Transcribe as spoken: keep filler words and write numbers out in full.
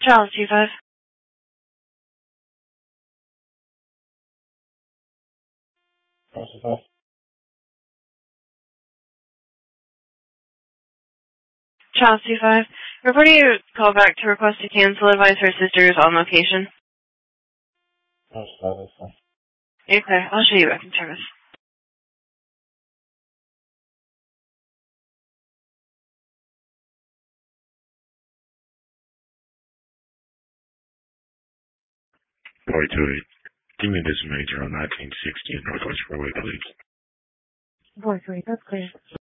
Charles, T five. Charles, T five. Charles, T five. Reporting your call back to request to cancel. Advise her sister is on location. Charles, T five, that's fine. You're clear. I'll show you back in service. Boy, two eight. Give me this major on nineteen sixty in Northwest Railway, please. Boy, three. That's clear.